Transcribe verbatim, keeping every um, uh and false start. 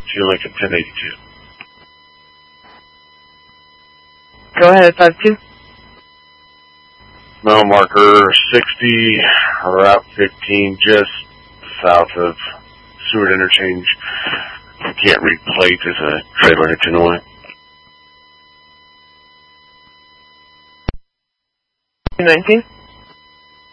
to Lincoln ten eighty-two. Go ahead, five two. Mile marker sixty, Route fifteen, just south of Seward Interchange. I can't read plates as a trailer hitching away. nineteen.